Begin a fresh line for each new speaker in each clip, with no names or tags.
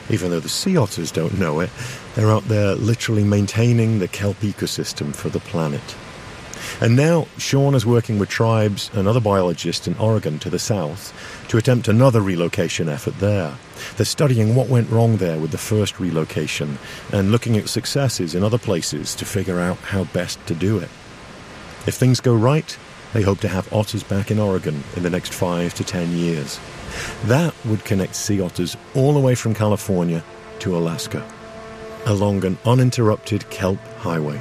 Even though the sea otters don't know it, they're out there literally maintaining the kelp ecosystem for the planet. And now Sean is working with tribes and other biologists in Oregon to the south to attempt another relocation effort there. They're studying what went wrong there with the first relocation and looking at successes in other places to figure out how best to do it. If things go right, they hope to have otters back in Oregon in the next 5 to 10 years. That would connect sea otters all the way from California to Alaska, along an uninterrupted kelp highway.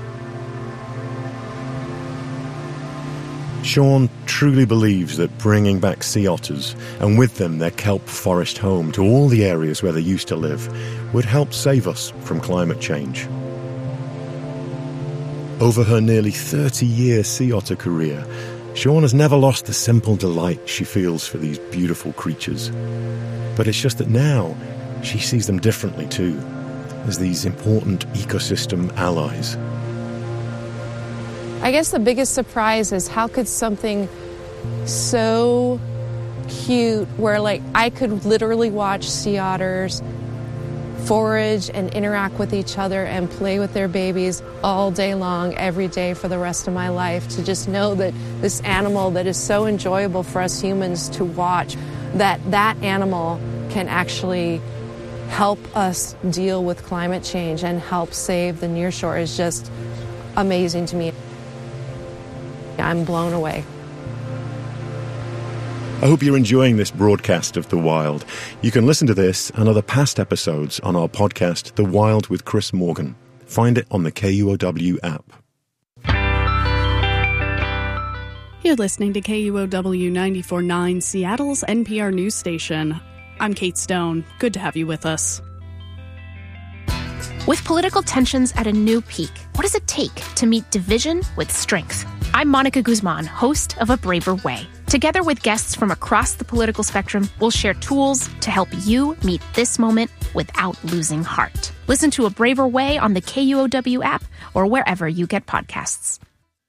Sean truly believes that bringing back sea otters, and with them their kelp forest home, to all the areas where they used to live, would help save us from climate change. Over her nearly 30-year sea otter career, Sean has never lost the simple delight she feels for these beautiful creatures. But it's just that now she sees them differently too, as these important ecosystem allies.
I guess the biggest surprise is how could something so cute, where like I could literally watch sea otters forage and interact with each other and play with their babies all day long, every day for the rest of my life, to just know that this animal that is so enjoyable for us humans to watch, that animal can actually help us deal with climate change and help save the nearshore is just amazing to me. I'm blown away.
I hope you're enjoying this broadcast of The Wild. You can listen to this and other past episodes on our podcast, The Wild with Chris Morgan. Find it on the KUOW app.
You're listening to KUOW 94.9, Seattle's NPR news station. I'm Kate Stone. Good to have you with us.
With political tensions at a new peak, what does it take to meet division with strength? I'm Monica Guzman, host of A Braver Way. Together with guests from across the political spectrum, we'll share tools to help you meet this moment without losing heart. Listen to A Braver Way on the KUOW app or wherever you get podcasts.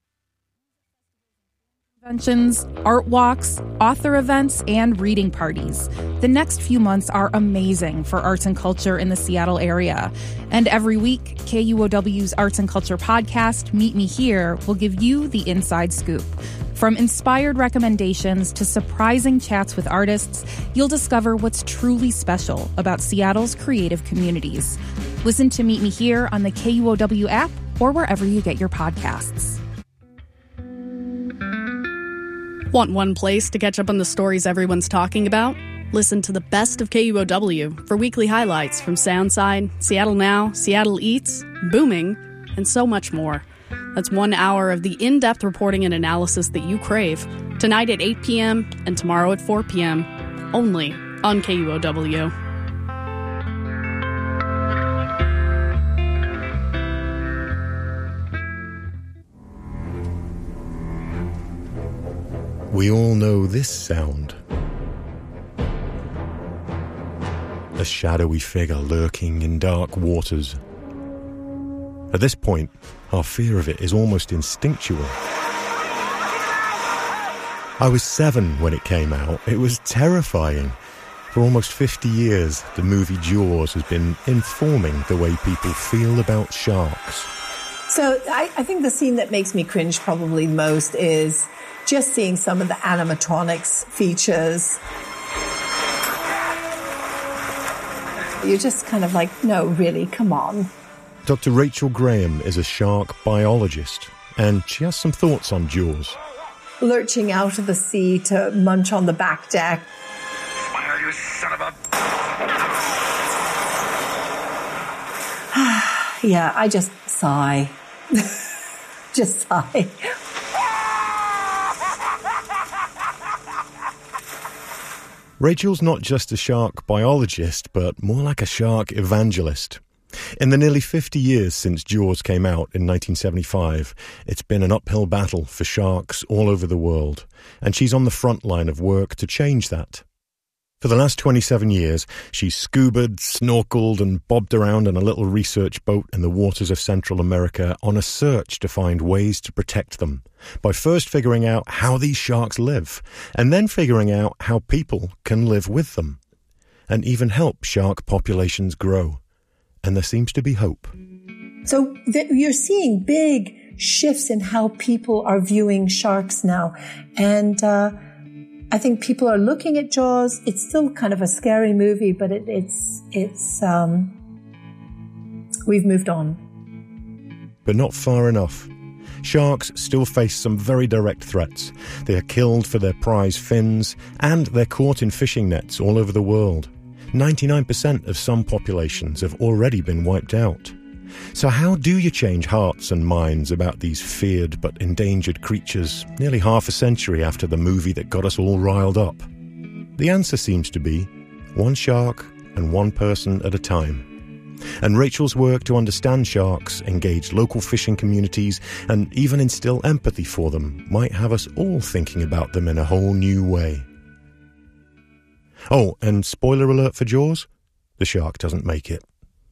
Conventions, art walks, author events, and reading parties. The next few months are amazing for arts and culture in the Seattle area. And every week, KUOW's Arts and Culture podcast, Meet Me Here, will give you the inside scoop. From inspired recommendations to surprising chats with artists, you'll discover what's truly special about Seattle's creative communities. Listen to Meet Me Here on the KUOW app or wherever you get your podcasts.
Want one place to catch up on the stories everyone's talking about? Listen to the best of KUOW for weekly highlights from Soundside, Seattle Now, Seattle Eats, Booming, and so much more. That's 1 hour of the in-depth reporting and analysis that you crave. Tonight at 8 p.m. and tomorrow at 4 p.m. Only on KUOW.
We all know this sound. A shadowy figure lurking in dark waters. At this point, our fear of it is almost instinctual. I was 7 when it came out. It was terrifying. For almost 50 years, the movie Jaws has been informing the way people feel about sharks.
So I think the scene that makes me cringe probably most is just seeing some of the animatronics features. You're just kind of like, no, really, come on.
Dr. Rachel Graham is a shark biologist, and she has some thoughts on Jaws.
Lurching out of the sea to munch on the back deck.
Smile, you son of a...
Yeah, I just sigh. Just sigh.
Rachel's not just a shark biologist, but more like a shark evangelist. In the nearly 50 years since Jaws came out in 1975, it's been an uphill battle for sharks all over the world, and she's on the front line of work to change that. For the last 27 years, she's scubaed, snorkeled, and bobbed around in a little research boat in the waters of Central America on a search to find ways to protect them, by first figuring out how these sharks live, and then figuring out how people can live with them. and even help shark populations grow. And there seems to be hope.
So you're seeing big shifts in how people are viewing sharks now. And I think people are looking at Jaws. It's still kind of a scary movie, but we've moved on.
But not far enough. Sharks still face some very direct threats. They are killed for their prize fins, and they're caught in fishing nets all over the world. 99% of some populations have already been wiped out. So how do you change hearts and minds about these feared but endangered creatures nearly half a century after the movie that got us all riled up? The answer seems to be one shark and one person at a time. And Rachel's work to understand sharks, engage local fishing communities, and even instill empathy for them might have us all thinking about them in a whole new way. Oh, and spoiler alert for Jaws, the shark doesn't make it.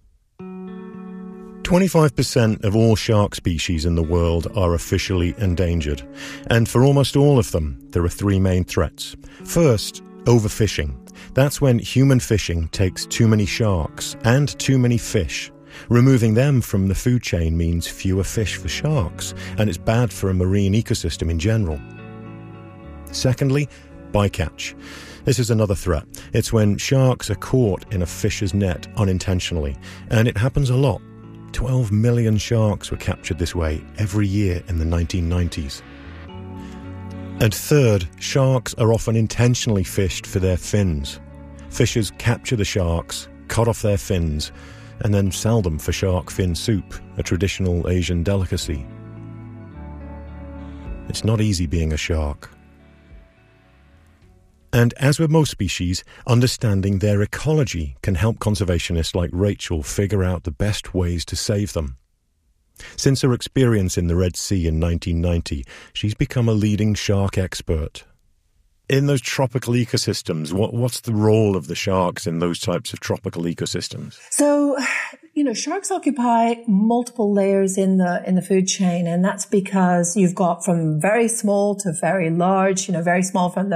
25% of all shark species in the world are officially endangered, and for almost all of them, there are three main threats. First, overfishing. That's when human fishing takes too many sharks and too many fish. Removing them from the food chain means fewer fish for sharks, and it's bad for a marine ecosystem in general. Secondly, bycatch. This is another threat. It's when sharks are caught in a fisher's net unintentionally, and it happens a lot. 12 million sharks were captured this way every year in the 1990s. And third, sharks are often intentionally fished for their fins. Fishers capture the sharks, cut off their fins, and then sell them for shark fin soup, a traditional Asian delicacy. It's not easy being a shark. And as with most species, understanding their ecology can help conservationists like Rachel figure out the best ways to save them. Since her experience in the Red Sea in 1990, she's become a leading shark expert. In those tropical ecosystems, what's the role of the sharks in those types of tropical ecosystems?
So, sharks occupy multiple layers in the food chain, and that's because you've got from very small to very large, very small from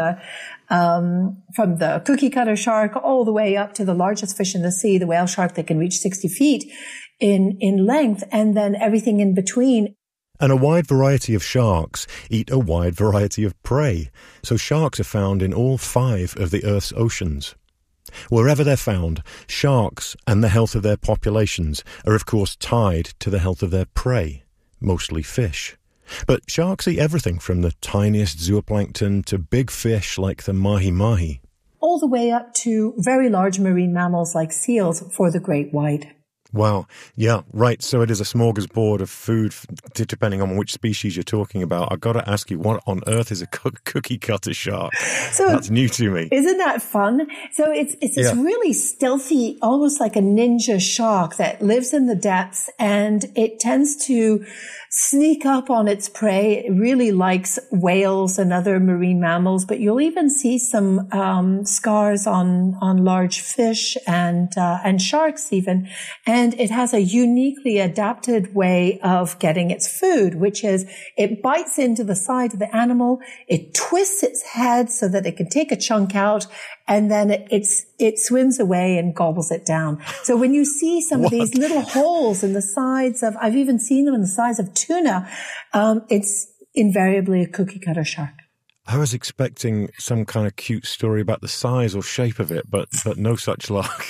the cookie cutter shark all the way up to the largest fish in the sea, the whale shark that can reach 60 feet in length, and then everything in between.
And a wide variety of sharks eat a wide variety of prey, so sharks are found in all 5 of the Earth's oceans. Wherever they're found, sharks and the health of their populations are of course tied to the health of their prey, mostly fish. But sharks eat everything from the tiniest zooplankton to big fish like the mahi-mahi.
All the way up to very large marine mammals like seals for the great white.
Wow. Yeah, right. So it is a smorgasbord of food, depending on which species you're talking about. I've got to ask you, what on earth is a cookie cutter shark? So that's new to me.
Isn't that fun? So it's this really stealthy, almost like a ninja shark that lives in the depths, and it tends to sneak up on its prey. It really likes whales and other marine mammals, but you'll even see some scars on large fish and sharks even. And it has a uniquely adapted way of getting its food, which is it bites into the side of the animal, it twists its head so that it can take a chunk out, and then it swims away and gobbles it down. So when you see some of these little holes in the sides of, I've even seen them in the sides of tuna, it's invariably a cookie cutter shark.
I was expecting some kind of cute story about the size or shape of it, but no such luck.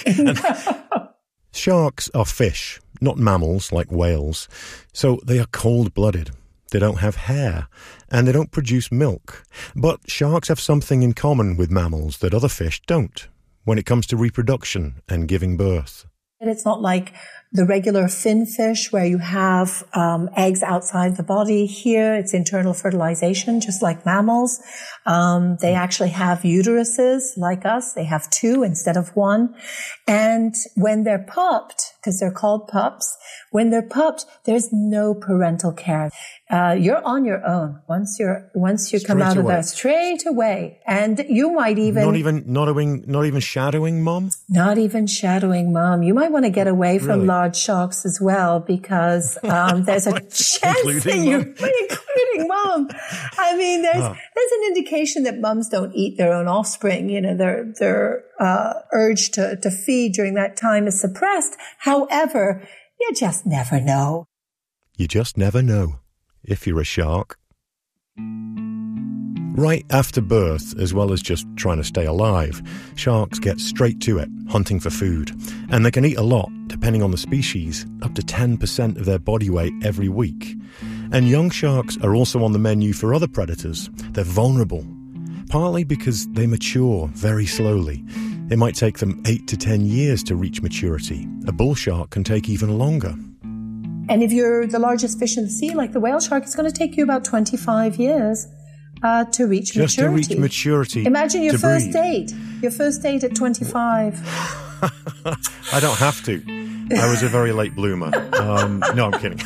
Sharks are fish, not mammals like whales, so they are cold-blooded. They don't have hair, and they don't produce milk. But sharks have something in common with mammals that other fish don't, when it comes to reproduction and giving birth.
And it's not like the regular fin fish where you have eggs outside the body. Here, it's internal fertilization, just like mammals. They actually have uteruses like us. They have 2 instead of 1. And when they're pupped, because they're called pups, when they're pupped, there's no parental care. You're on your own once you come out of there, straight away. And you might even not even shadowing mom. Not even shadowing mom. You might want to get away from large sharks as well, because there's a chance that including kidding, Mom. I mean, there's an indication that mums don't eat their own offspring. You know, their urge to feed during that time is suppressed. However, you just never know.
You just never know if you're a shark. Right after birth, as well as just trying to stay alive, sharks get straight to it, hunting for food. And they can eat a lot, depending on the species, up to 10% of their body weight every week. And young sharks are also on the menu for other predators. They're vulnerable, partly because they mature very slowly. It might take them 8 to 10 years to reach maturity. A bull shark can take even longer.
And if you're the largest fish in the sea, like the whale shark, it's going to take you about 25 years to reach maturity.
Just to reach maturity.
Imagine your first date. Your first date at 25.
I don't have to. I was a very late bloomer. No, I'm kidding.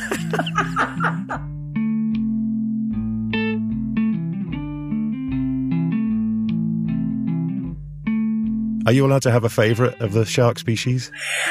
Are you allowed to have a favourite of the shark species?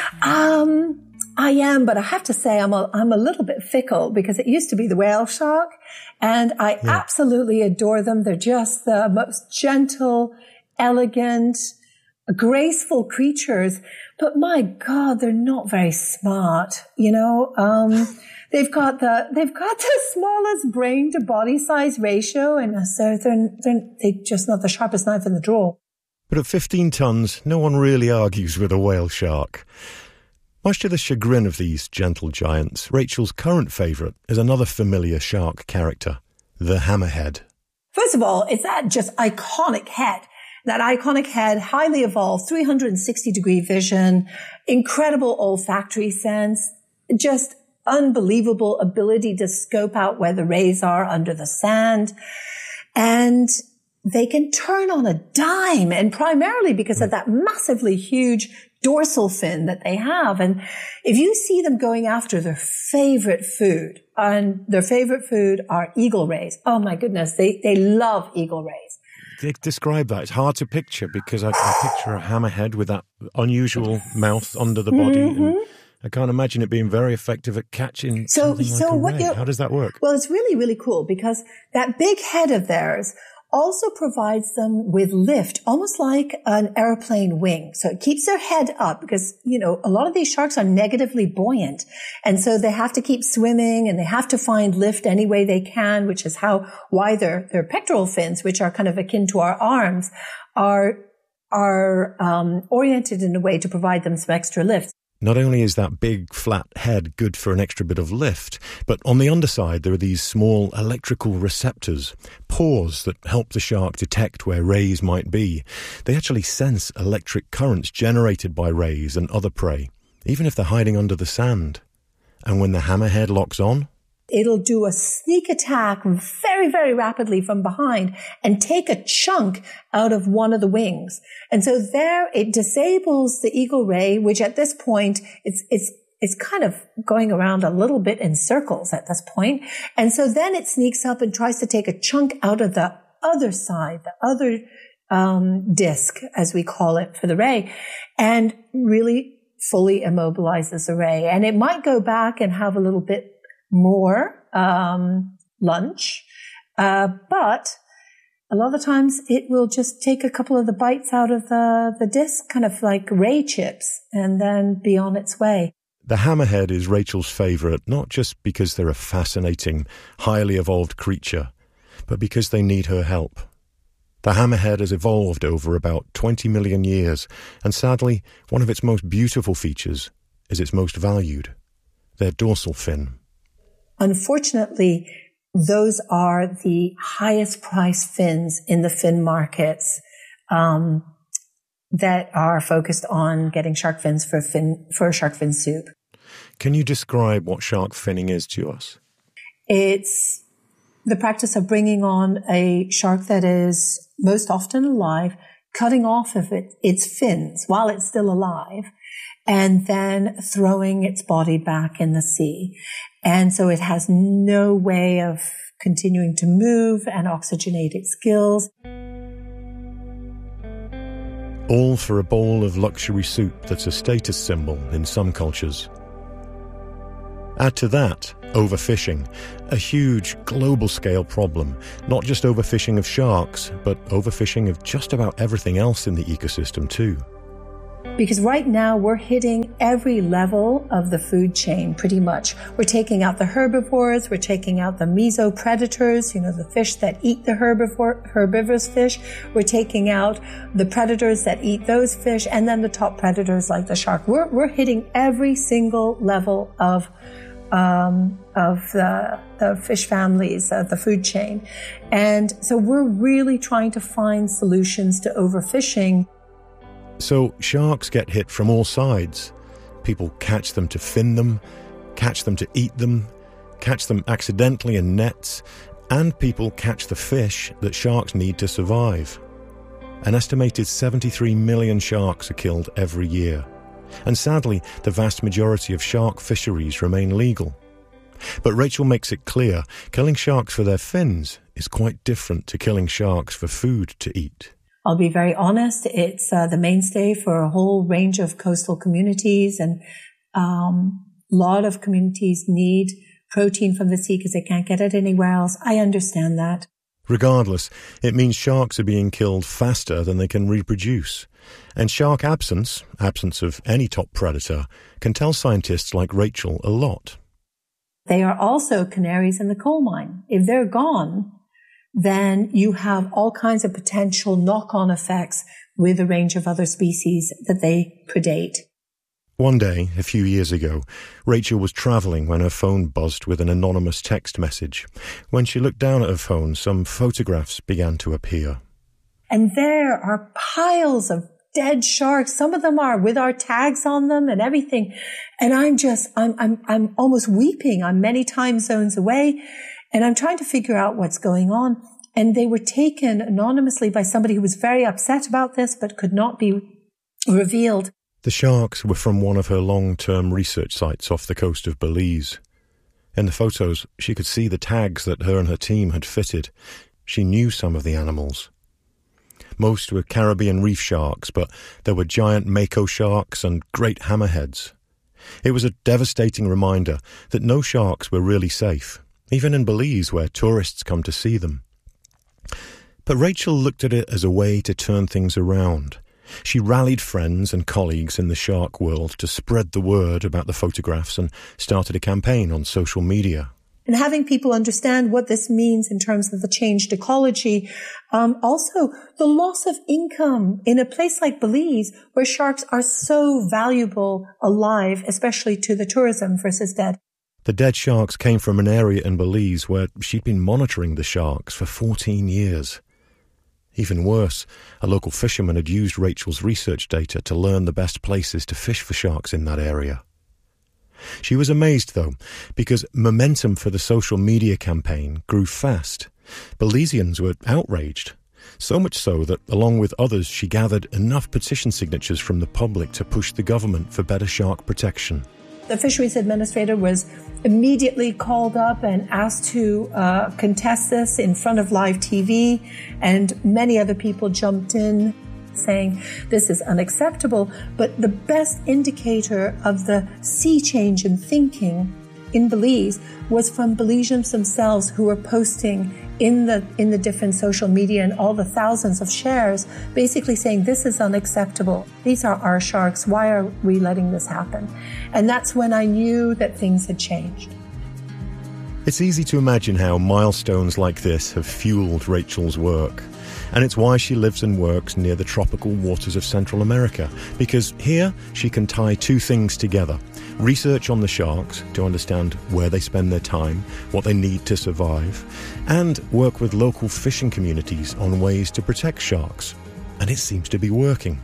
I am, but I have to say I'm a little bit fickle because it used to be the whale shark, and I absolutely adore them. They're just the most gentle, elegant, graceful creatures. But my God, they're not very smart. You know, they've got the smallest brain to body size ratio, and so they're just not the sharpest knife in the drawer.
But at 15 tons, no one really argues with a whale shark. Much to the chagrin of these gentle giants, Rachel's current favourite is another familiar shark character, the hammerhead.
First of all, it's that just iconic head. That iconic head, highly evolved, 360-degree vision, incredible olfactory sense, just unbelievable ability to scope out where the rays are under the sand. And they can turn on a dime, and primarily because of that massively huge dorsal fin that they have. And if you see them going after their favorite food, and their favorite food are eagle rays. Oh my goodness, they love eagle rays.
Describe that. It's hard to picture because I picture a hammerhead with that unusual mouth under the body. Mm-hmm. And I can't imagine it being very effective at catching something like a ray. How does that work?
Well, it's really, really cool because that big head of theirs also provides them with lift, almost like an airplane wing. So it keeps their head up because, you know, a lot of these sharks are negatively buoyant. And so they have to keep swimming and they have to find lift any way they can, which is why their pectoral fins, which are kind of akin to our arms, are oriented in a way to provide them some extra lift.
Not only is that big, flat head good for an extra bit of lift, but on the underside there are these small electrical receptors, pores that help the shark detect where rays might be. They actually sense electric currents generated by rays and other prey, even if they're hiding under the sand. And when the hammerhead locks on,
it'll do a sneak attack very, very rapidly from behind and take a chunk out of one of the wings. And so there it disables the eagle ray, which at this point it's kind of going around a little bit in circles at this point. And so then it sneaks up and tries to take a chunk out of the other side, the other disc, as we call it, for the ray, and really fully immobilizes the ray. And it might go back and have a little bit more lunch, but a lot of the times it will just take a couple of the bites out of the disc, kind of like ray chips, and then be on its way.
The hammerhead is Rachel's favourite, not just because they're a fascinating, highly evolved creature, but because they need her help. The hammerhead has evolved over about 20 million years, and sadly, one of its most beautiful features is its most valued, their dorsal fin.
Unfortunately, those are the highest priced fins in the fin markets that are focused on getting shark fins for shark fin soup.
Can you describe what shark finning is to us?
It's the practice of bringing on a shark that is most often alive, cutting off of its fins while it's still alive, and then throwing its body back in the sea. And so it has no way of continuing to move and oxygenate its gills.
All for a bowl of luxury soup that's a status symbol in some cultures. Add to that overfishing, a huge global-scale problem, not just overfishing of sharks, but overfishing of just about everything else in the ecosystem too.
Because right now we're hitting every level of the food chain pretty much. We're taking out the herbivores, we're taking out the mesopredators, the fish that eat the herbivorous fish. We're taking out the predators that eat those fish, and then the top predators like the shark. We're hitting every single level of the fish families, the food chain. And so we're really trying to find solutions to overfishing.
So sharks get hit from all sides. People catch them to fin them, catch them to eat them, catch them accidentally in nets, and people catch the fish that sharks need to survive. An estimated 73 million sharks are killed every year. And sadly, the vast majority of shark fisheries remain legal. But Rachel makes it clear, killing sharks for their fins is quite different to killing sharks for food to eat.
I'll be very honest, it's the mainstay for a whole range of coastal communities, and a lot of communities need protein from the sea because they can't get it anywhere else. I understand that.
Regardless, it means sharks are being killed faster than they can reproduce. And shark absence of any top predator, can tell scientists like Rachel a lot.
They are also canaries in the coal mine. If they're gone, then you have all kinds of potential knock-on effects with a range of other species that they predate.
One day, a few years ago, Rachel was travelling when her phone buzzed with an anonymous text message. When she looked down at her phone, some photographs began to appear.
And there are piles of dead sharks. Some of them are with our tags on them and everything. And I'm almost weeping. I'm many time zones away. And I'm trying to figure out what's going on. And they were taken anonymously by somebody who was very upset about this, but could not be revealed.
The sharks were from one of her long-term research sites off the coast of Belize. In the photos, she could see the tags that her and her team had fitted. She knew some of the animals. Most were Caribbean reef sharks, but there were giant mako sharks and great hammerheads. It was a devastating reminder that no sharks were really safe, even in Belize where tourists come to see them. But Rachel looked at it as a way to turn things around. She rallied friends and colleagues in the shark world to spread the word about the photographs and started a campaign on social media.
And having people understand what this means in terms of the changed ecology. Also, the loss of income in a place like Belize, where sharks are so valuable alive, especially to the tourism versus dead.
The dead sharks came from an area in Belize where she'd been monitoring the sharks for 14 years. Even worse, a local fisherman had used Rachel's research data to learn the best places to fish for sharks in that area. She was amazed, though, because momentum for the social media campaign grew fast. Belizeans were outraged, so much so that, along with others, she gathered enough petition signatures from the public to push the government for better shark protection.
The fisheries administrator was immediately called up and asked to contest this in front of live TV, and many other people jumped in saying this is unacceptable. But the best indicator of the sea change in thinking in Belize was from Belizeans themselves, who were posting in the different social media and all the thousands of shares, basically saying this is unacceptable. These are our sharks. Why are we letting this happen? And that's when I knew that things had changed.
It's easy to imagine how milestones like this have fueled Rachel's work. And it's why she lives and works near the tropical waters of Central America, because here she can tie two things together. Research on the sharks to understand where they spend their time, what they need to survive, and work with local fishing communities on ways to protect sharks. And it seems to be working.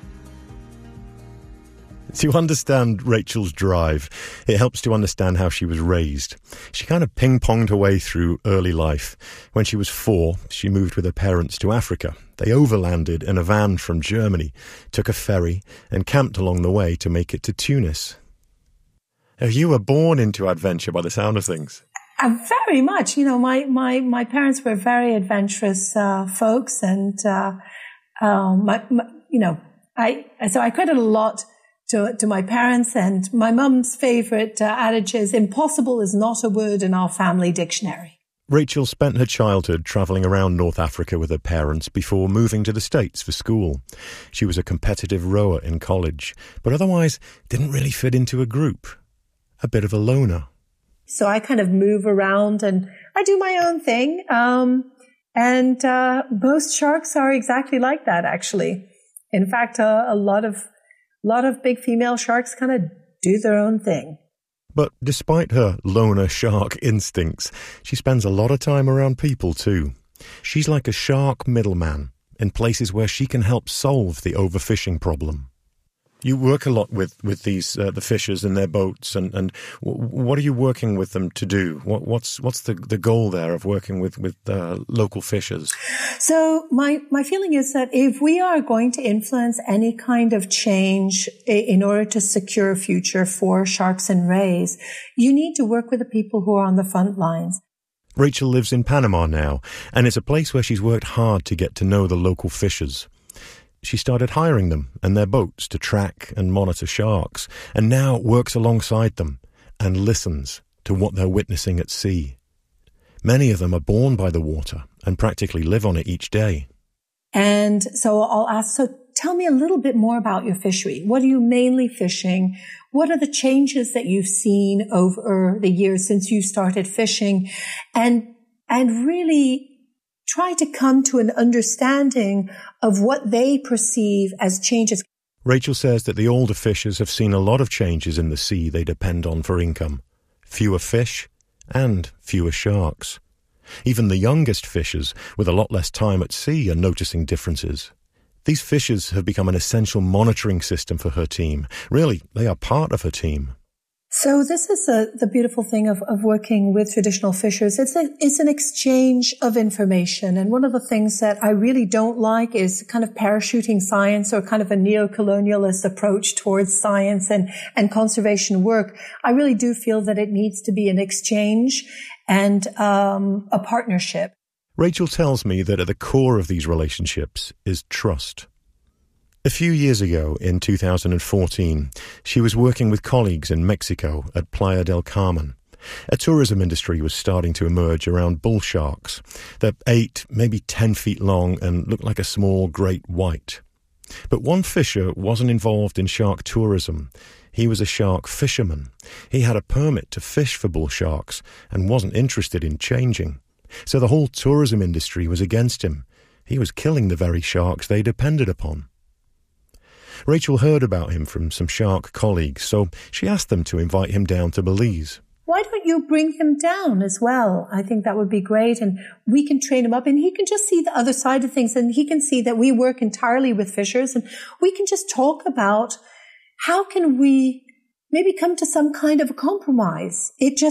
To understand Rachel's drive, it helps to understand how she was raised. She kind of ping-ponged her way through early life. When she was 4, she moved with her parents to Africa. They overlanded in a van from Germany, took a ferry, and camped along the way to make it to Tunis. You were born into adventure by the sound of things.
Very much. You know, my parents were very adventurous folks, and so I credit a lot to my parents. And my mum's favorite adage is, impossible is not a word in our family dictionary.
Rachel spent her childhood travelling around North Africa with her parents before moving to the States for school. She was a competitive rower in college, but otherwise didn't really fit into a group. A bit of a loner.
So I kind of move around and I do my own thing. And most sharks are exactly like that, actually. In fact, a lot of big female sharks kind of do their own thing.
But despite her loner shark instincts, she spends a lot of time around people too. She's like a shark middleman in places where she can help solve the overfishing problem. You work a lot with these the fishers in their boats, and what are you working with them to do? What's the goal there of working with local fishers?
So my feeling is that if we are going to influence any kind of change in order to secure a future for sharks and rays, you need to work with the people who are on the front lines.
Rachel lives in Panama now, and it's a place where she's worked hard to get to know the local fishers. She started hiring them and their boats to track and monitor sharks, and now works alongside them and listens to what they're witnessing at sea. Many of them are born by the water and practically live on it each day.
And so I'll ask, so tell me a little bit more about your fishery. What are you mainly fishing? What are the changes that you've seen over the years since you started fishing? And really try to come to an understanding of what they perceive as changes.
Rachel says that the older fishers have seen a lot of changes in the sea they depend on for income. Fewer fish and fewer sharks. Even the youngest fishers, with a lot less time at sea, are noticing differences. These fishers have become an essential monitoring system for her team. Really, they are part of her team.
So this is the beautiful thing of working with traditional fishers. It's an exchange of information. And one of the things that I really don't like is kind of parachuting science or kind of a neo-colonialist approach towards science and conservation work. I really do feel that it needs to be an exchange and a partnership.
Rachel tells me that at the core of these relationships is trust. A few years ago, in 2014, she was working with colleagues in Mexico at Playa del Carmen. A tourism industry was starting to emerge around bull sharks. They're 8, maybe 10 feet long and look like a small great white. But one fisher wasn't involved in shark tourism. He was a shark fisherman. He had a permit to fish for bull sharks and wasn't interested in changing. So the whole tourism industry was against him. He was killing the very sharks they depended upon. Rachel heard about him from some shark colleagues, so she asked them to invite him down to Belize.
Why don't you bring him down as well? I think that would be great, and we can train him up, and he can just see the other side of things, and he can see that we work entirely with fishers, and we can just talk about how can we maybe come to some kind of a compromise.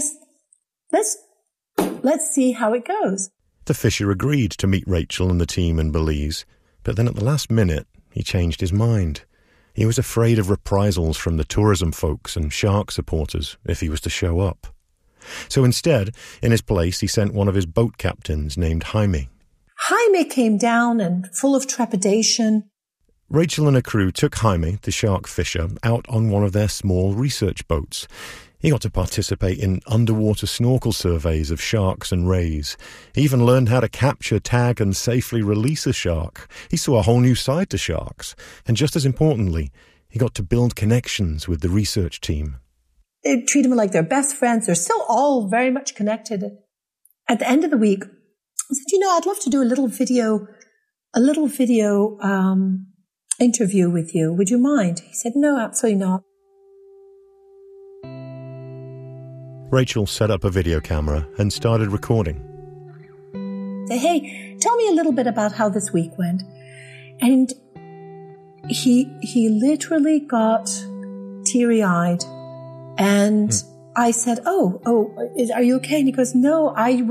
Let's see how it goes.
The fisher agreed to meet Rachel and the team in Belize, but then at the last minute, he changed his mind. He was afraid of reprisals from the tourism folks and shark supporters if he was to show up. So instead, in his place, he sent one of his boat captains named Jaime.
Jaime came down and full of trepidation.
Rachel and her crew took Jaime, the shark fisher, out on one of their small research boats. He got to participate in underwater snorkel surveys of sharks and rays. He even learned how to capture, tag and safely release a shark. He saw a whole new side to sharks. And just as importantly, he got to build connections with the research team.
They treat him like they're best friends. They're still all very much connected. At the end of the week, I said, I'd love to do a little video interview with you. Would you mind? He said, no, absolutely not.
Rachel set up a video camera and started recording.
Say, hey, tell me a little bit about how this week went. And he literally got teary-eyed. And I said, are you okay? And he goes, no, I'm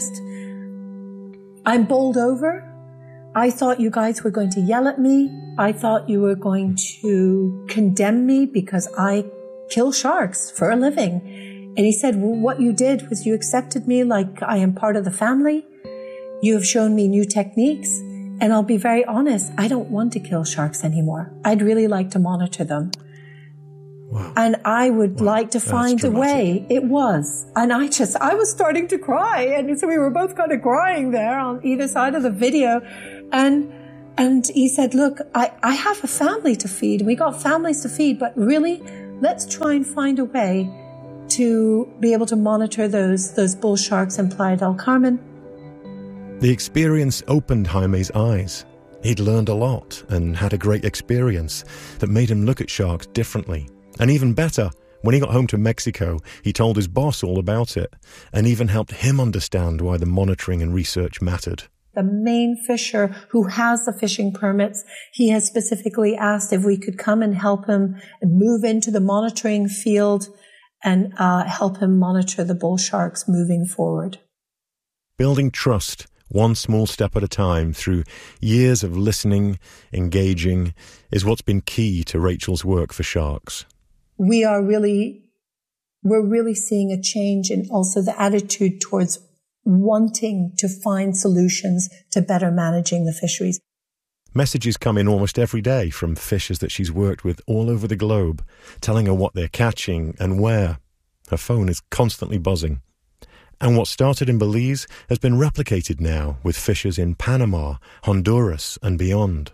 bowled over. I thought you guys were going to yell at me. I thought you were going to condemn me because I kill sharks for a living. And he said, well, what you did was you accepted me like I am part of the family. You have shown me new techniques. And I'll be very honest, I don't want to kill sharks anymore. I'd really like to monitor them.
Wow.
And I would like to find a way. It was. And I was starting to cry. And so we were both kind of crying there on either side of the video. And he said, look, I have a family to feed. We got families to feed, but really, let's try and find a way to be able to monitor those bull sharks in Playa del Carmen.
The experience opened Jaime's eyes. He'd learned a lot and had a great experience that made him look at sharks differently. And even better, when he got home to Mexico, he told his boss all about it and even helped him understand why the monitoring and research mattered.
The main fisher who has the fishing permits, he has specifically asked if we could come and help him and move into the monitoring field and help him monitor the bull sharks moving forward.
Building trust, one small step at a time, through years of listening, engaging, is what's been key to Rachel's work for sharks.
We're really seeing a change in also the attitude towards wanting to find solutions to better managing the fisheries.
Messages come in almost every day from fishers that she's worked with all over the globe, telling her what they're catching and where. Her phone is constantly buzzing. And what started in Belize has been replicated now with fishers in Panama, Honduras, and beyond.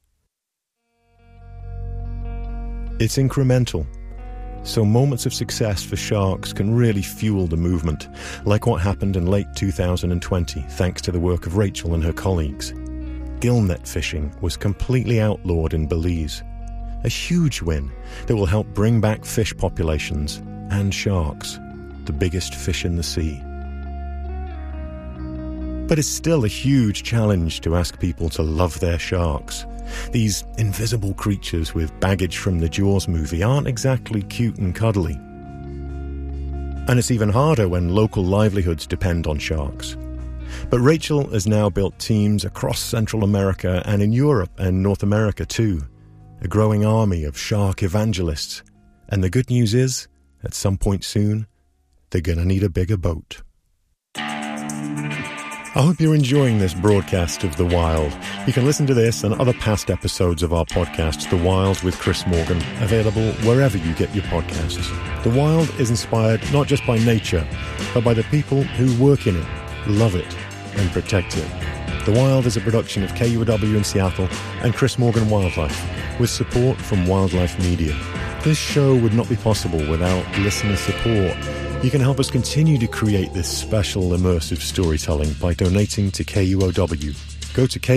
It's incremental. So moments of success for sharks can really fuel the movement, like what happened in late 2020, thanks to the work of Rachel and her colleagues. Gillnet fishing was completely outlawed in Belize, a huge win that will help bring back fish populations and sharks, the biggest fish in the sea. But it's still a huge challenge to ask people to love their sharks. These invisible creatures with baggage from the Jaws movie aren't exactly cute and cuddly. And it's even harder when local livelihoods depend on sharks. But Rachel has now built teams across Central America and in Europe and North America too. A growing army of shark evangelists. And the good news is, at some point soon, they're going to need a bigger boat. I hope you're enjoying this broadcast of The Wild. You can listen to this and other past episodes of our podcast, The Wild with Chris Morgan, available wherever you get your podcasts. The Wild is inspired not just by nature, but by the people who work in it, love it, and protect it. The Wild is a production of KUOW in Seattle and Chris Morgan Wildlife, with support from Wildlife Media. This show would not be possible without listener support. You can help us continue to create this special immersive storytelling by donating to KUOW. Go to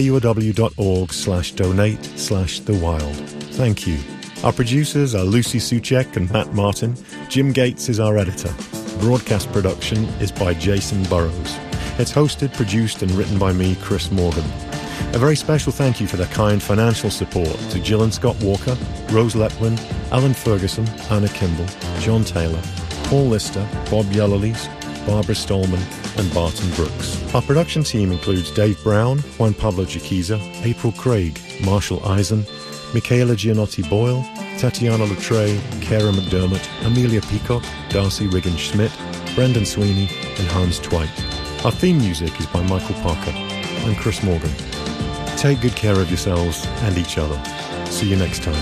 kuow.org/donate/thewild. Thank you. Our producers are Lucy Suchek and Matt Martin. Jim Gates is our editor. Broadcast production is by Jason Burrows. It's hosted, produced and written by me, Chris Morgan. A very special thank you for their kind financial support to Jill and Scott Walker, Rose Leplin, Alan Ferguson, Anna Kimball, John Taylor, Paul Lister, Bob Yellerlees, Barbara Stolman, and Barton Brooks. Our production team includes Dave Brown, Juan Pablo Jaquiza, April Craig, Marshall Eisen, Michaela Gianotti-Boyle, Tatiana Latray, Kara McDermott, Amelia Peacock, Darcy Riggins-Schmidt, Brendan Sweeney, and Hans Twite. Our theme music is by Michael Parker. I'm Chris Morgan. Take good care of yourselves and each other. See you next time.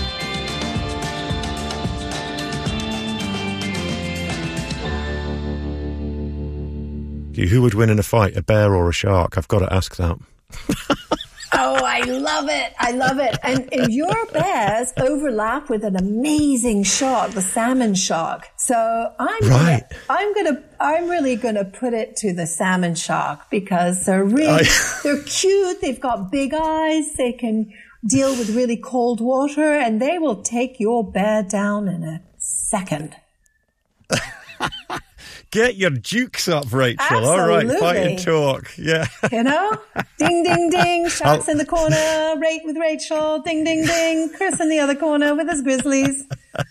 Who would win in a fight, a bear or a shark? I've got to ask that.
Oh, I love it. I love it. And your bears overlap with an amazing shark, the salmon shark. So I'm really going to put it to the salmon shark because they're they're cute. They've got big eyes. They can deal with really cold water and they will take your bear down in a second.
Get your dukes up, Rachel.
Absolutely.
All right, fight and talk. Yeah.
You know? Ding, ding, ding. Sharks in the corner. Rate with Rachel. Ding, ding, ding. Chris in the other corner with his grizzlies.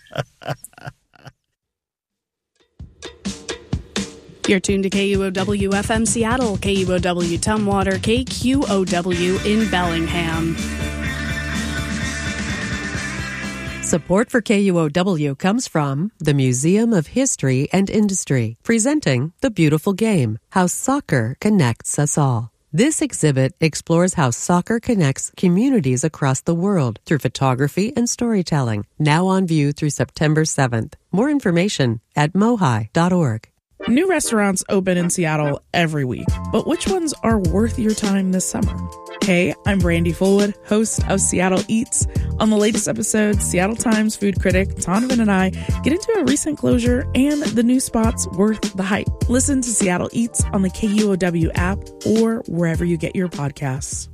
You're tuned to KUOW FM Seattle, KUOW Tumwater, KQOW in Bellingham.
Support for KUOW comes from the Museum of History and Industry, presenting The Beautiful Game, How Soccer Connects Us All. This exhibit explores how soccer connects communities across the world through photography and storytelling, now on view through September 7th. More information at mohi.org.
New restaurants open in Seattle every week, but which ones are worth your time this summer? Hey, I'm Brandy Fullwood, host of Seattle Eats. On the latest episode, Seattle Times food critic Donovan and I get into a recent closure and the new spots worth the hype. Listen to Seattle Eats on the KUOW app or wherever you get your podcasts.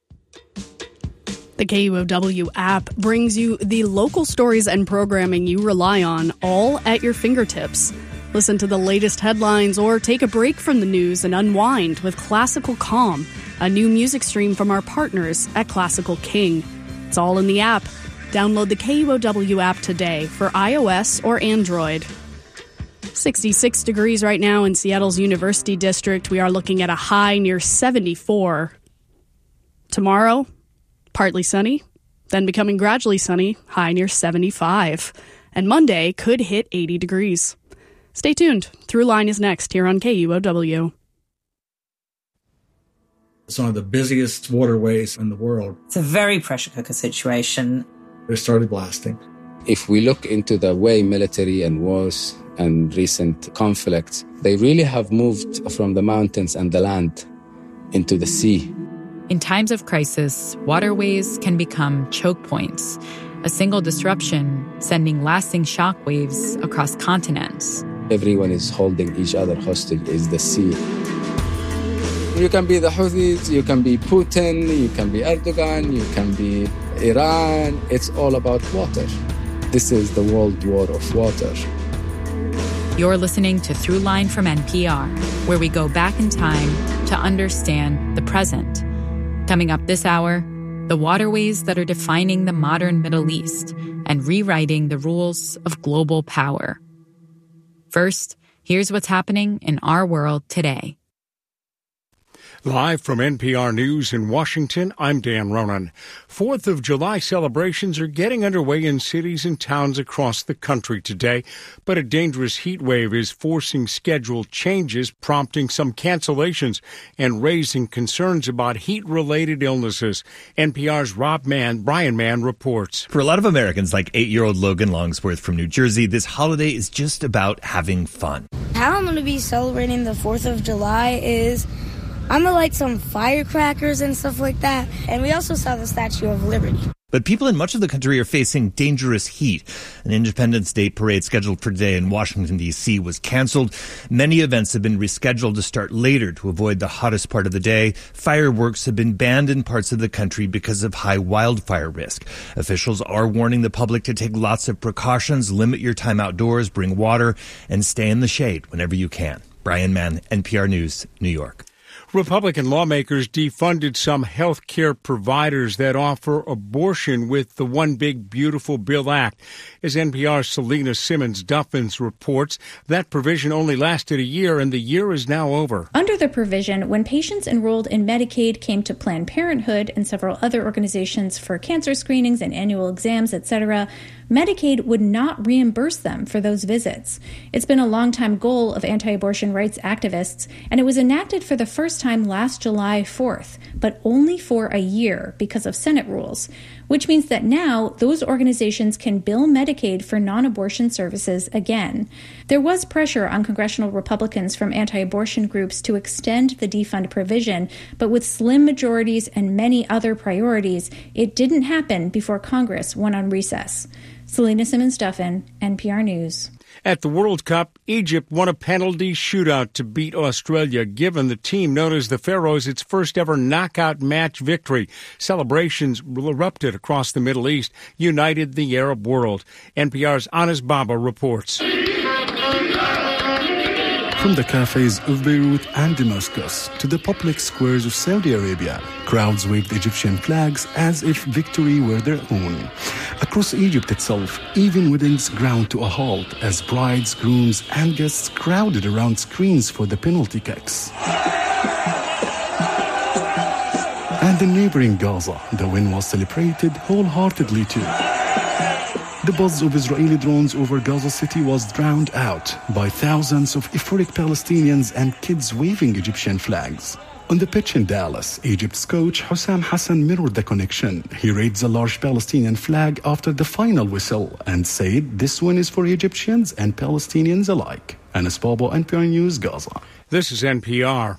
The KUOW app brings you the local stories and programming you rely on, all at your fingertips. Listen to the latest headlines or take a break from the news and unwind with Classical Calm, a new music stream from our partners at Classical King. It's all in the app. Download the KUOW app today for iOS or Android. 66 degrees right now in Seattle's University District. We are looking at a high near 74. Tomorrow, partly sunny, then becoming gradually sunny, high near 75. And Monday could hit 80 degrees. Stay tuned. Throughline is next here on KUOW.
It's one of the busiest waterways in the world.
It's a very pressure cooker situation.
They started blasting.
If we look into the way military and wars and recent conflicts, they really have moved from the mountains and the land into the sea.
In times of crisis, waterways can become choke points, a single disruption sending lasting shockwaves across continents.
Everyone is holding each other hostage is the sea. You can be the Houthis, you can be Putin, you can be Erdogan, you can be Iran. It's all about water. This is the world war of water.
You're listening to Throughline from NPR, where we go back in time to understand the present. Coming up this hour, the waterways that are defining the modern Middle East and rewriting the rules of global power. First, here's what's happening in our world today.
Live from NPR News in Washington, I'm Dan Ronan. 4th of July celebrations are getting underway in cities and towns across the country today, but a dangerous heat wave is forcing schedule changes, prompting some cancellations and raising concerns about heat-related illnesses. NPR's Brian Mann reports.
For a lot of Americans, like 8-year-old Logan Longsworth from New Jersey, this holiday is just about having fun.
How I'm going to be celebrating the 4th of July is I'm going to light some firecrackers and stuff like that. And we also saw the Statue of Liberty.
But people in much of the country are facing dangerous heat. An Independence Day parade scheduled for today in Washington, D.C. was canceled. Many events have been rescheduled to start later to avoid the hottest part of the day. Fireworks have been banned in parts of the country because of high wildfire risk. Officials are warning the public to take lots of precautions, limit your time outdoors, bring water, and stay in the shade whenever you can. Brian Mann, NPR News, New York.
Republican lawmakers defunded some health care providers that offer abortion with the One Big Beautiful Bill Act. As NPR's Selena Simmons-Duffins reports, that provision only lasted a year, and the year is now over.
Under the provision, when patients enrolled in Medicaid came to Planned Parenthood and several other organizations for cancer screenings and annual exams, etc., Medicaid would not reimburse them for those visits. It's been a long-time goal of anti-abortion rights activists, and it was enacted for the first time last July 4th, but only for a year because of Senate rules, which means that now those organizations can bill Medicaid for non-abortion services again. There was pressure on congressional Republicans from anti-abortion groups to extend the defund provision, but with slim majorities and many other priorities, it didn't happen before Congress went on recess. Selena Simmons-Duffin, NPR News.
At the World Cup, Egypt won a penalty shootout to beat Australia, giving the team known as the Pharaohs its first-ever knockout match victory. Celebrations erupted across the Middle East, united the Arab world. NPR's Anas Baba reports.
From the cafes of Beirut and Damascus to the public squares of Saudi Arabia, crowds waved Egyptian flags as if victory were their own. Across Egypt itself, even weddings ground to a halt as brides, grooms, and guests crowded around screens for the penalty kicks. And in neighboring Gaza, the win was celebrated wholeheartedly too. The buzz of Israeli drones over Gaza City was drowned out by thousands of euphoric Palestinians and kids waving Egyptian flags. On the pitch in Dallas, Egypt's coach Hussam Hassan mirrored the connection. He raised a large Palestinian flag after the final whistle and said this win is for Egyptians and Palestinians alike. Anas Babo, NPR News, Gaza.
This is NPR.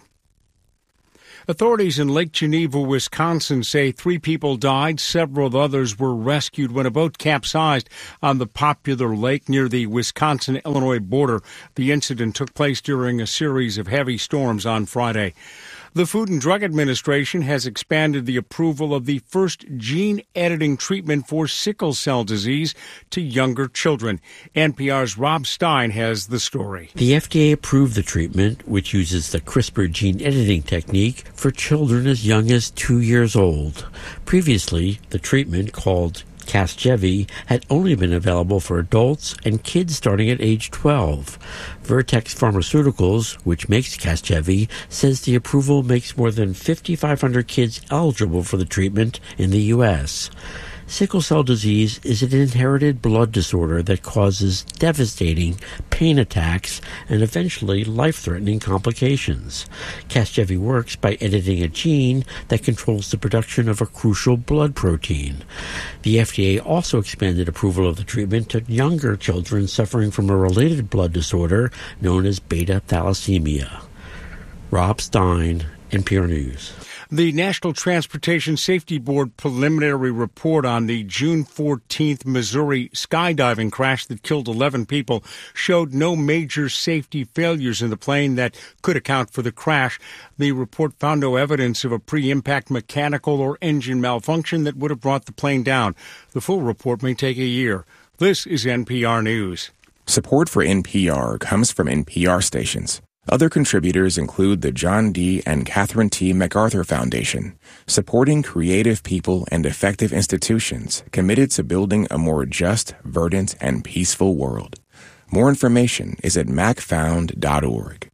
Authorities in Lake Geneva, Wisconsin say 3 people died. Several others were rescued when a boat capsized on the popular lake near the Wisconsin-Illinois border. The incident took place during a series of heavy storms on Friday. The Food and Drug Administration has expanded the approval of the first gene-editing treatment for sickle cell disease to younger children. NPR's Rob Stein has the story.
The FDA approved the treatment, which uses the CRISPR gene-editing technique for children as young as 2 years old. Previously, the treatment, called Casgevy, had only been available for adults and kids starting at age 12. Vertex Pharmaceuticals, which makes Casgevy, says the approval makes more than 5,500 kids eligible for the treatment in the U.S. Sickle cell disease is an inherited blood disorder that causes devastating pain attacks and eventually life-threatening complications. Casgevy works by editing a gene that controls the production of a crucial blood protein. The FDA also expanded approval of the treatment to younger children suffering from a related blood disorder known as beta thalassemia. Rob Stein, NPR News.
The National Transportation Safety Board preliminary report on the June 14th Missouri skydiving crash that killed 11 people showed no major safety failures in the plane that could account for the crash. The report found no evidence of a pre-impact mechanical or engine malfunction that would have brought the plane down. The full report may take a year. This is NPR News.
Support for NPR comes from NPR stations. Other contributors include the John D. and Catherine T. MacArthur Foundation, supporting creative people and effective institutions committed to building a more just, verdant, and peaceful world. More information is at macfound.org.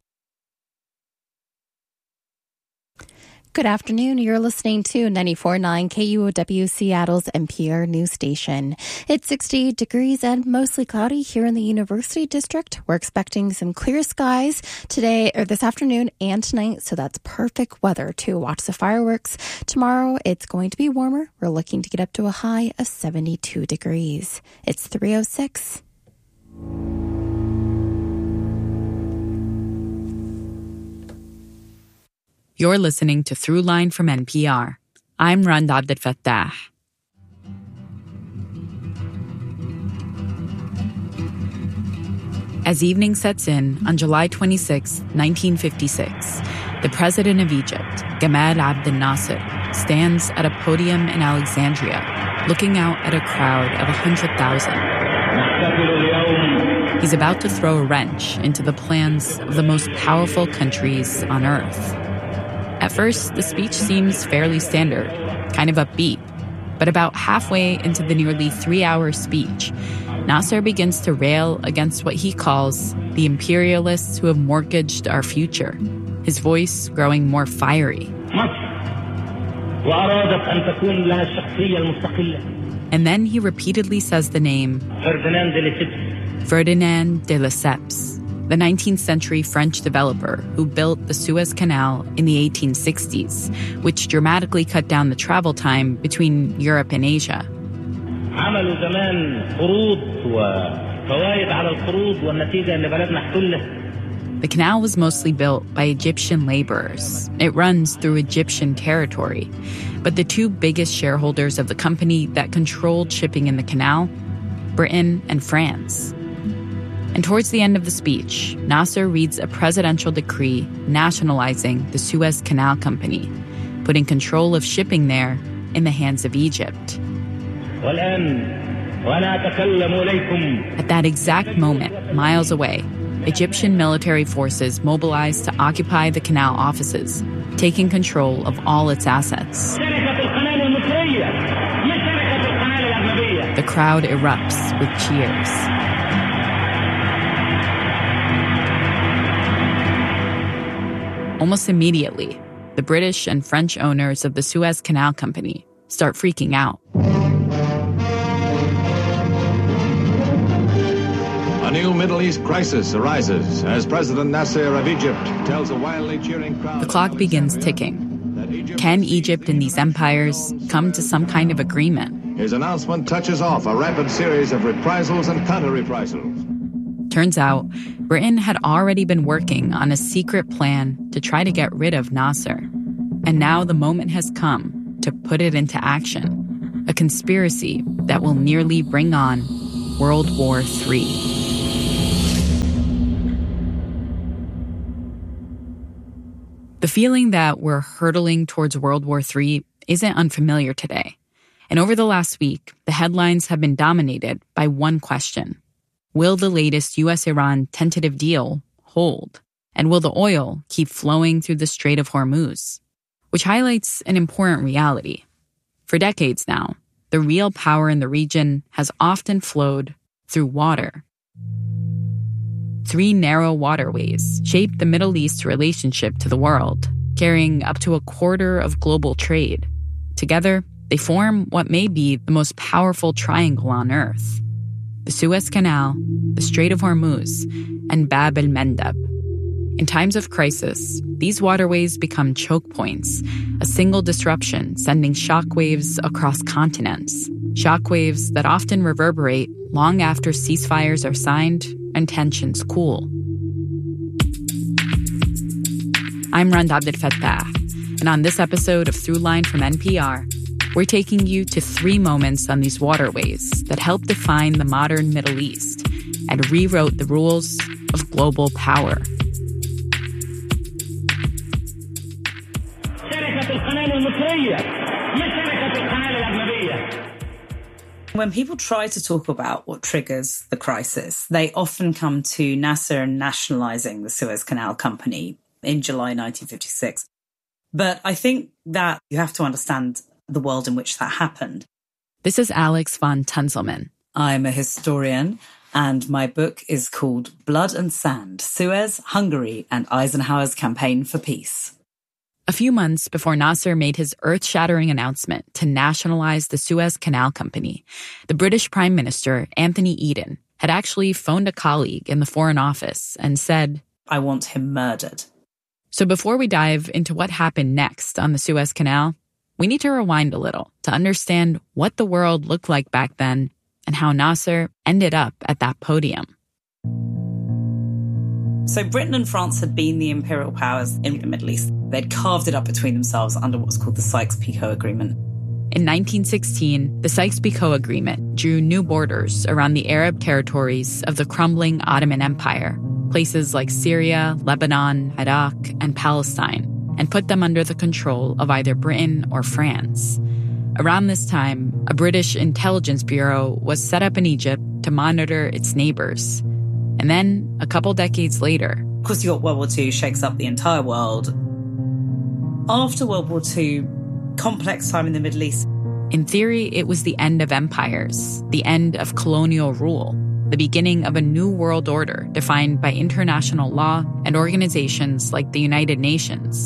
Good afternoon. You're listening to 94.9 KUOW, Seattle's NPR news station. It's 60 degrees and mostly cloudy here in the University District. We're expecting some clear skies today or this afternoon and tonight, so that's perfect weather to watch the fireworks. Tomorrow, it's going to be warmer. We're looking to get up to a high of 72 degrees. It's 3:06.
You're listening to Throughline from NPR. I'm Rand Abdel Fattah. As evening sets in on July 26, 1956, the president of Egypt, Gamal Abdel Nasser, stands at a podium in Alexandria, looking out at a crowd of 100,000. He's about to throw a wrench into the plans of the most powerful countries on Earth. At first, the speech seems fairly standard, kind of upbeat. But about halfway into the nearly 3-hour speech, Nasser begins to rail against what he calls the imperialists who have mortgaged our future, his voice growing more fiery. And then he repeatedly says the name Ferdinand de Lesseps, the 19th century French developer who built the Suez Canal in the 1860s, which dramatically cut down the travel time between Europe and Asia. The canal was mostly built by Egyptian laborers. It runs through Egyptian territory. But the two biggest shareholders of the company that controlled shipping in the canal, Britain and France. And towards the end of the speech, Nasser reads a presidential decree nationalizing the Suez Canal Company, putting control of shipping there in the hands of Egypt. At that exact moment, miles away, Egyptian military forces mobilized to occupy the canal offices, taking control of all its assets. The crowd erupts with cheers. Almost immediately, the British and French owners of the Suez Canal Company start freaking out.
A
new Middle East crisis arises as President Nasser of Egypt tells a wildly cheering crowd...
The clock begins ticking. Can Egypt and these empires come to some kind of agreement?
His announcement touches off a rapid series of reprisals and counter-reprisals.
Turns out, Britain had already been working on a secret plan to try to get rid of Nasser. And now the moment has come to put it into action. A conspiracy that will nearly bring on World War III. The feeling that we're hurtling towards World War III isn't unfamiliar today. And over the last week, the headlines have been dominated by one question. Will the latest U.S.-Iran tentative deal hold? And will the oil keep flowing through the Strait of Hormuz? Which highlights an important reality. For decades now, the real power in the region has often flowed through water. 3 narrow waterways shape the Middle East's relationship to the world, carrying up to a quarter of global trade. Together, they form what may be the most powerful triangle on Earth. The Suez Canal, the Strait of Hormuz, and Bab el-Mandeb. In times of crisis, these waterways become choke points, a single disruption sending shockwaves across continents. Shockwaves that often reverberate long after ceasefires are signed and tensions cool. I'm Rand Abdel Fattah, and on this episode of Throughline from NPR, we're taking you to 3 moments on these waterways that helped define the modern Middle East and rewrote the rules of global power.
When people try to talk about what triggers the crisis, they often come to Nasser nationalizing the Suez Canal Company in July 1956. But I think that you have to understand the world in which that happened.
This is Alex von Tunzelman.
I'm a historian, and my book is called Blood and Sand, Suez, Hungary, and Eisenhower's Campaign for Peace.
A few months before Nasser made his earth-shattering announcement to nationalize the Suez Canal Company, the British Prime Minister, Anthony Eden, had actually phoned a colleague in the Foreign Office and said,
"I want him murdered."
So before we dive into what happened next on the Suez Canal, we need to rewind a little to understand what the world looked like back then and how Nasser ended up at that podium.
So Britain and France had been the imperial powers in the Middle East. They'd carved it up between themselves under what was called the Sykes-Picot Agreement.
In 1916, the Sykes-Picot Agreement drew new borders around the Arab territories of the crumbling Ottoman Empire, places like Syria, Lebanon, Iraq, and Palestine, and put them under the control of either Britain or France. Around this time, a British intelligence bureau was set up in Egypt to monitor its neighbors. And then, a couple decades later...
Of course, you got World War II, shakes up the entire world. After World War II, complex time in the Middle East.
In theory, it was the end of empires, the end of colonial rule, the beginning of a new world order defined by international law and organizations like the United Nations.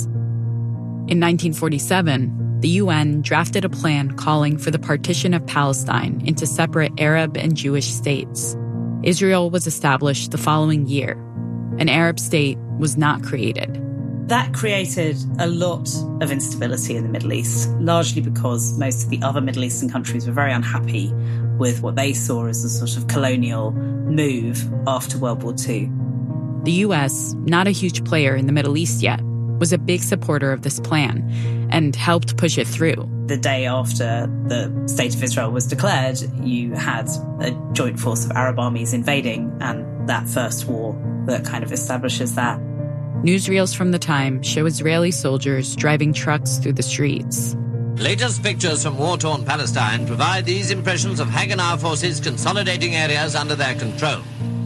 In 1947, the UN drafted a plan calling for the partition of Palestine into separate Arab and Jewish states. Israel was established the following year. An Arab state was not created.
That created a lot of instability in the Middle East, largely because most of the other Middle Eastern countries were very unhappy with what they saw as a sort of colonial move after World War II.
The US, not a huge player in the Middle East yet, was a big supporter of this plan and helped push it through.
The day after the State of Israel was declared, you had a joint force of Arab armies invading, and that first war that kind of establishes that.
Newsreels from the time show Israeli soldiers driving trucks through the streets.
Latest pictures from war-torn Palestine provide these impressions of Haganah forces consolidating areas under their control.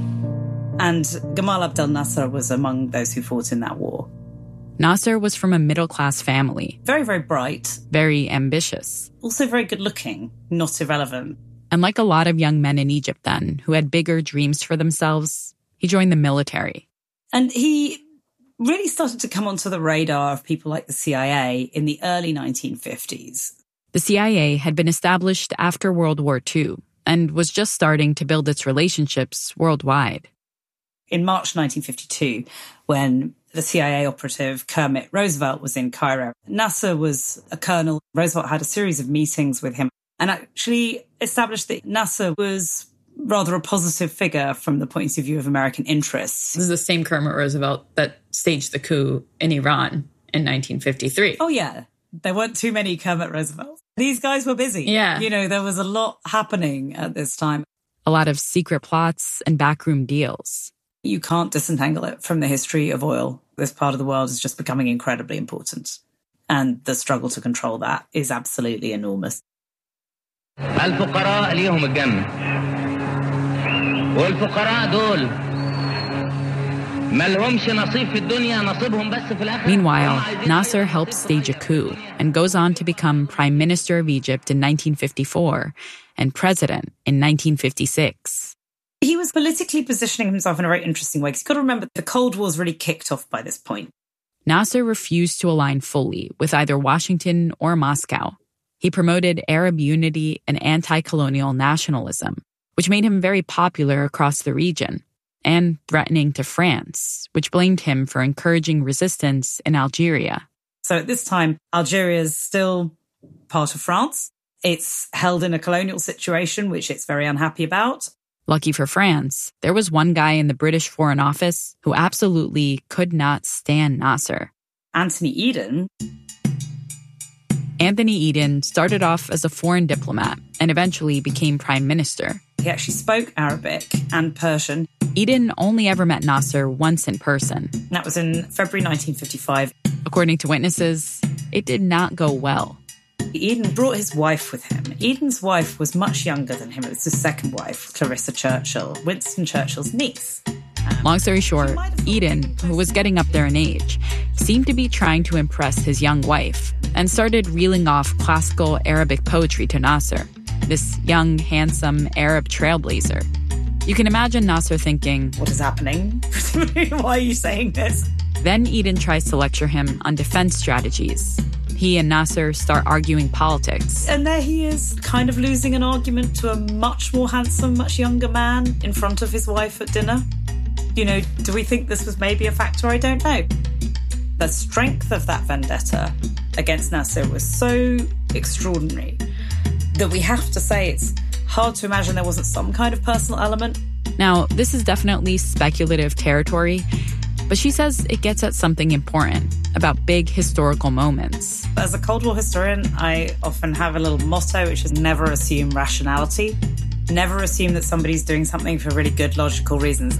And Gamal Abdel Nasser was among those who fought in that war.
Nasser was from a middle-class family.
Very, very bright.
Very ambitious.
Also very good-looking, not irrelevant.
And like a lot of young men in Egypt then, who had bigger dreams for themselves, he joined the military.
And he really started to come onto the radar of people like the CIA in the early 1950s.
The CIA had been established after World War II, and was just starting to build its relationships worldwide.
In March 1952, when the CIA operative Kermit Roosevelt was in Cairo, Nasser was a colonel. Roosevelt had a series of meetings with him and actually established that Nasser was rather a positive figure from the point of view of American interests.
This is the same Kermit Roosevelt that staged the coup in Iran in 1953.
Oh, yeah. There weren't too many Kermit Roosevelts. These guys were busy.
Yeah.
You know, there was a lot happening at this time.
A lot of secret plots and backroom deals.
You can't disentangle it from the history of oil. This part of the world is just becoming incredibly important. And the struggle to control that is absolutely enormous.
الفقراء ليهم الجنة والفقراء دول ما لهمش نصيب في الدنيا نصيبهم بس في الآخر.
Meanwhile, Nasser helped stage a coup and goes on to become Prime Minister of Egypt in 1954 and President in 1956.
He was politically positioning himself in a very interesting way, because you've got to remember the Cold War's really kicked off by this point.
Nasser refused to align fully with either Washington or Moscow. He promoted Arab unity and anti-colonial nationalism, which made him very popular across the region, and threatening to France, which blamed him for encouraging resistance in Algeria.
So at this time, Algeria is still part of France. It's held in a colonial situation, which it's very unhappy about.
Lucky for France, there was one guy in the British Foreign Office who absolutely could not stand Nasser.
Anthony Eden.
Anthony Eden started off as a foreign diplomat and eventually became prime minister.
He actually spoke Arabic and Persian.
Eden only ever met Nasser once in person.
That was in February 1955.
According to witnesses, it did not go well.
Eden brought his wife with him. Eden's wife was much younger than him. It was his second wife, Clarissa Churchill, Winston Churchill's niece.
Long story short, Eden, who was getting up there in age, seemed to be trying to impress his young wife and started reeling off classical Arabic poetry to Nasser, this young, handsome Arab trailblazer. You can imagine Nasser thinking,
"What is happening? Why are you saying this?"
Then Eden tries to lecture him on defense strategies. He and Nasser start arguing politics.
And there he is, kind of losing an argument to a much more handsome, much younger man in front of his wife at dinner. You know, do we think this was maybe a factor? I don't know. The strength of that vendetta against Nasser was so extraordinary that we have to say it's hard to imagine there wasn't some kind of personal element.
Now, this is definitely speculative territory, but she says it gets at something important about big historical moments.
As a Cold War historian, I often have a little motto, which is never assume rationality. Never assume that somebody's doing something for really good, logical reasons.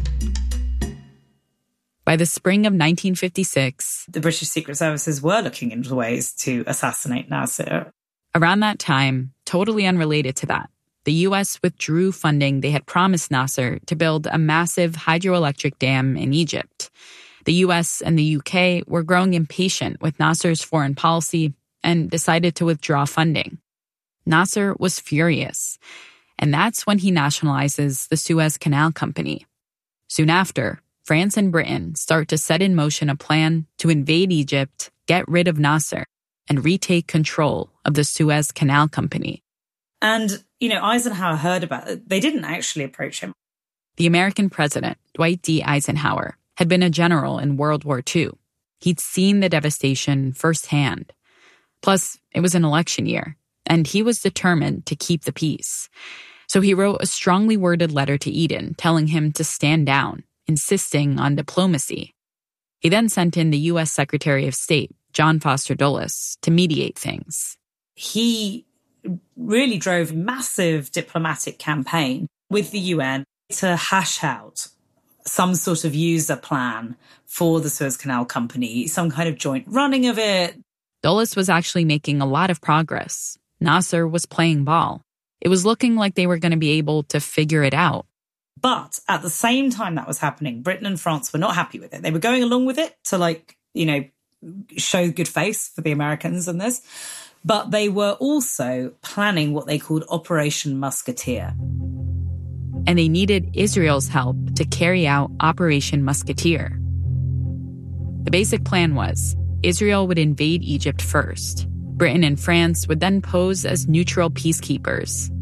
By the spring of 1956,
the British Secret Services were looking into ways to assassinate Nasser.
Around that time, totally unrelated to that, the U.S. withdrew funding they had promised Nasser to build a massive hydroelectric dam in Egypt. The U.S. and the U.K. were growing impatient with Nasser's foreign policy and decided to withdraw funding. Nasser was furious, and that's when he nationalizes the Suez Canal Company. Soon after, France and Britain start to set in motion a plan to invade Egypt, get rid of Nasser, and retake control of the Suez Canal Company.
And, you know, Eisenhower heard about it. They didn't actually approach him.
The American president, Dwight D. Eisenhower, had been a general in World War II. He'd seen the devastation firsthand. Plus, it was an election year, and he was determined to keep the peace. So he wrote a strongly worded letter to Eden telling him to stand down, insisting on diplomacy. He then sent in the U.S. Secretary of State, John Foster Dulles, to mediate things.
He really drove a massive diplomatic campaign with the UN to hash out some sort of user plan for the Suez Canal Company, some kind of joint running of it.
Dulles was actually making a lot of progress. Nasser was playing ball. It was looking like they were going to be able to figure it out.
But at the same time that was happening, Britain and France were not happy with it. They were going along with it to, show good face for the Americans in this. But they were also planning what they called Operation Musketeer.
And they needed Israel's help to carry out Operation Musketeer. The basic plan was Israel would invade Egypt first. Britain and France would then pose as neutral peacekeepers,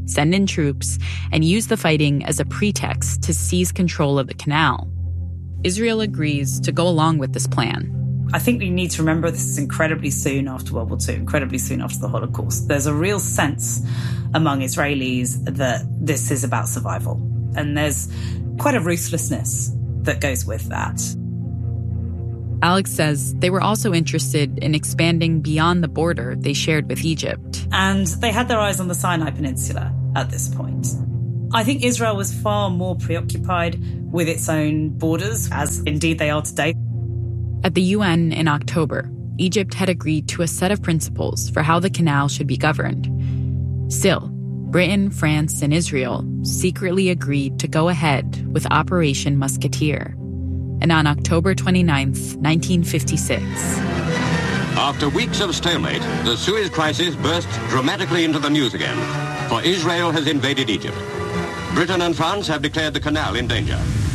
send in troops, and use the fighting as a pretext to seize control of the canal. Israel agrees to go along with this plan.
I think we need to remember this is incredibly soon after World War II, incredibly soon after the Holocaust. There's a real sense among Israelis that this is about survival. And there's quite a ruthlessness that goes with that.
Alex says they were also interested in expanding beyond the border they shared with Egypt.
And they had their eyes on the Sinai Peninsula at this point. I think Israel was far more preoccupied with its own borders, as indeed they are today.
At the UN in October, Egypt had agreed to a set of principles for how the canal should be governed. Still, Britain, France, and Israel secretly agreed to go ahead with Operation Musketeer. And on October 29th, 1956...
After weeks of stalemate, the Suez Crisis burst dramatically into the news again, for Israel has invaded Egypt. Britain and France have declared the canal in danger.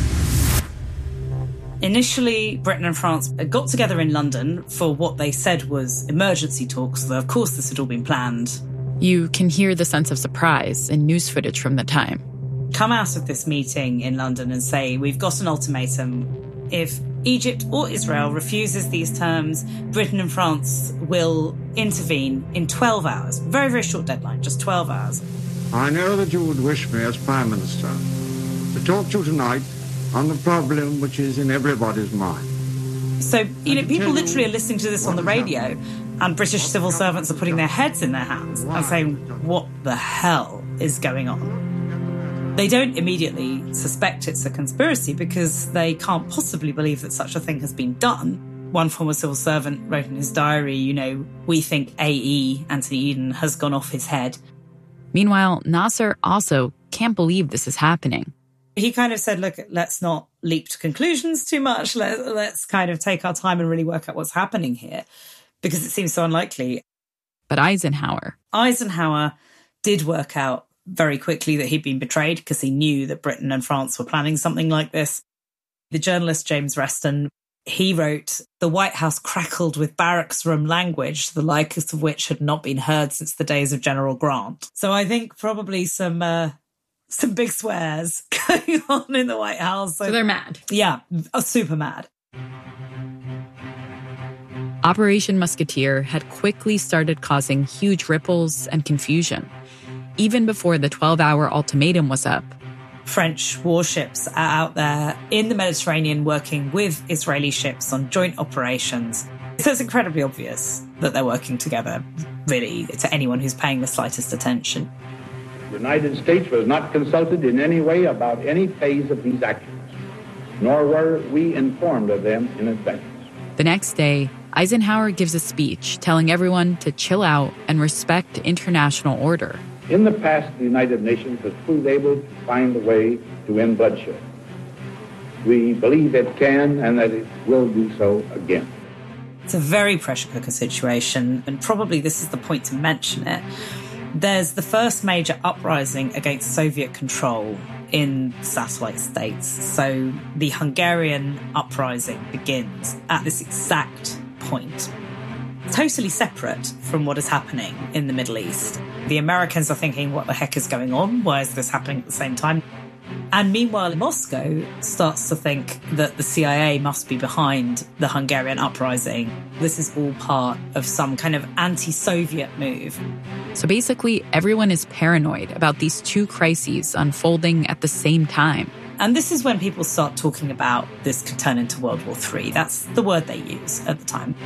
Initially, Britain and France got together in London for what they said was emergency talks, though of course this had all been planned.
You can hear the sense of surprise in news footage from the time.
Come out of this meeting in London and say, we've got an ultimatum. If Egypt or Israel refuses these terms, Britain and France will intervene in 12 hours. Very, very short deadline, just 12 hours.
I know that you would wish me, as Prime Minister, to talk to you tonight on the problem which is in everybody's mind.
So, people literally are listening to this on the radio, and British civil servants are putting their heads in their hands and saying, what the hell is going on? They don't immediately suspect it's a conspiracy because they can't possibly believe that such a thing has been done. One former civil servant wrote in his diary, we think AE, Anthony Eden, has gone off his head.
Meanwhile, Nasser also can't believe this is happening.
He kind of said, look, let's not leap to conclusions too much. Let's kind of take our time and really work out what's happening here because it seems so unlikely.
But Eisenhower
did work out very quickly that he'd been betrayed because he knew that Britain and France were planning something like this. The journalist James Reston, he wrote, the White House crackled with barracks room language, the likest of which had not been heard since the days of General Grant. So I think probably some big swears going on in the White House.
So they're mad.
Yeah, super mad.
Operation Musketeer had quickly started causing huge ripples and confusion. Even before the 12-hour ultimatum was up,
French warships are out there in the Mediterranean working with Israeli ships on joint operations. So it's incredibly obvious that they're working together, really, to anyone who's paying the slightest attention.
The United States was not consulted in any way about any phase of these actions, nor were we informed of them in advance.
The next day, Eisenhower gives a speech telling everyone to chill out and respect international order.
In the past, the United Nations has proved able to find a way to end bloodshed. We believe it can and that it will do so again.
It's a very pressure cooker situation, and probably this is the point to mention it. There's the first major uprising against Soviet control in satellite states. So the Hungarian uprising begins at this exact point. Totally separate from what is happening in the Middle East. The Americans are thinking, what the heck is going on? Why is this happening at the same time? And meanwhile, Moscow starts to think that the CIA must be behind the Hungarian uprising. This is all part of some kind of anti-Soviet move.
So basically, everyone is paranoid about these two crises unfolding at the same time.
And this is when people start talking about this could turn into World War III. That's the word they use at the time.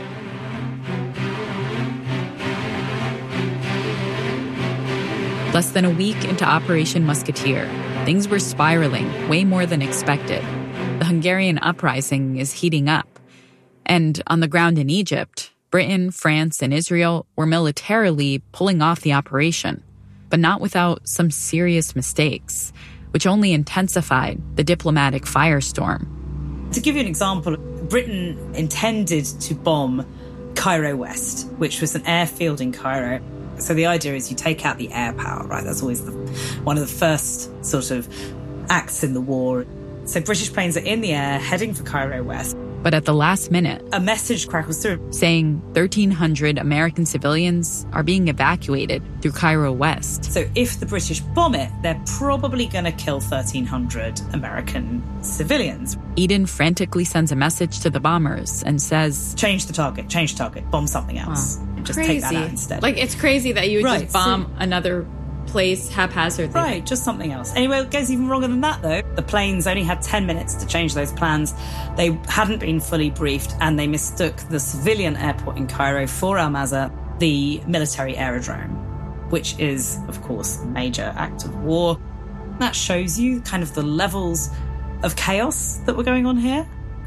Less than a week into Operation Musketeer, things were spiraling way more than expected. The Hungarian uprising is heating up. And on the ground in Egypt, Britain, France, and Israel were militarily pulling off the operation, but not without some serious mistakes, which only intensified the diplomatic firestorm.
To give you an example, Britain intended to bomb Cairo West, which was an airfield in Cairo. So the idea is you take out the air power, right? That's always one of the first sort of acts in the war. So British planes are in the air heading for Cairo West.
But at the last minute,
a message crackles through
saying 1,300 American civilians are being evacuated through Cairo West.
So if the British bomb it, they're probably going to kill 1,300 American civilians.
Eden frantically sends a message to the bombers and says,
change the target, bomb something else.
Wow.
Just
crazy.
Take that out instead.
Like, it's crazy that you would just bomb another place haphazardly.
Right, just something else. Anyway, it goes even wronger than that, though. The planes only had 10 minutes to change those plans. They hadn't been fully briefed, and they mistook the civilian airport in Cairo for Al Mazar, the military aerodrome, which is, of course, a major act of war. That shows you kind of the levels of chaos that were going on here.